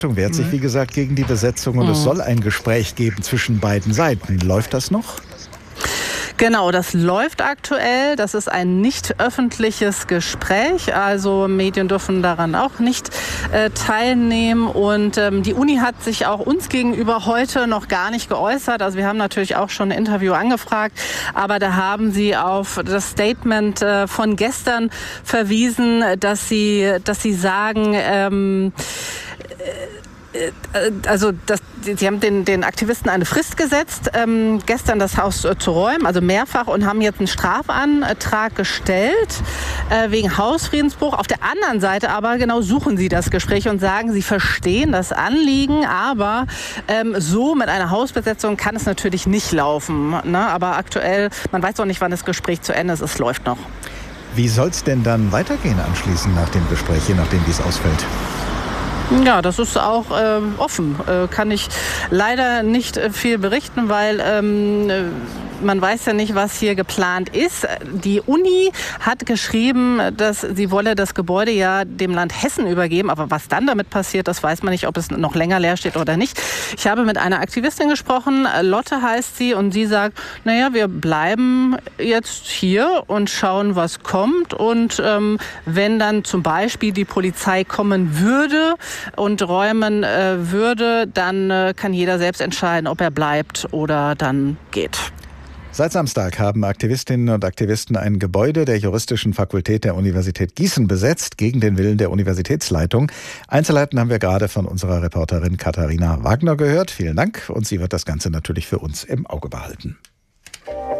wehrt sich, wie gesagt, gegen die Besetzung und es soll ein Gespräch geben zwischen beiden Seiten. Läuft das noch? Genau, das läuft aktuell. Das ist ein nicht öffentliches Gespräch. Also Medien dürfen daran auch nicht teilnehmen. Und die Uni hat sich auch uns gegenüber heute noch gar nicht geäußert. Also wir haben natürlich auch schon ein Interview angefragt. Aber da haben sie auf das Statement von gestern verwiesen, dass sie sagen, sie haben den Aktivisten eine Frist gesetzt, gestern das Haus zu räumen, also mehrfach, und haben jetzt einen Strafantrag gestellt wegen Hausfriedensbruch. Auf der anderen Seite aber suchen sie das Gespräch und sagen, sie verstehen das Anliegen, aber so mit einer Hausbesetzung kann es natürlich nicht laufen. Ne? Aber aktuell, man weiß auch nicht, wann das Gespräch zu Ende ist, es läuft noch. Wie soll es denn dann weitergehen anschließend nach dem Gespräch, je nachdem, wie es ausfällt? Ja, das ist auch offen. Kann ich leider nicht viel berichten, weil man weiß ja nicht, was hier geplant ist. Die Uni hat geschrieben, dass sie wolle das Gebäude ja dem Land Hessen übergeben. Aber was dann damit passiert, das weiß man nicht, ob es noch länger leer steht oder nicht. Ich habe mit einer Aktivistin gesprochen, Lotte heißt sie, und sie sagt, naja, wir bleiben jetzt hier und schauen, was kommt. Und wenn dann zum Beispiel die Polizei kommen würde und räumen würde, dann kann jeder selbst entscheiden, ob er bleibt oder dann geht. Seit Samstag haben Aktivistinnen und Aktivisten ein Gebäude der Juristischen Fakultät der Universität Gießen besetzt, gegen den Willen der Universitätsleitung. Einzelheiten haben wir gerade von unserer Reporterin Katharina Wagner gehört. Vielen Dank, und sie wird das Ganze natürlich für uns im Auge behalten.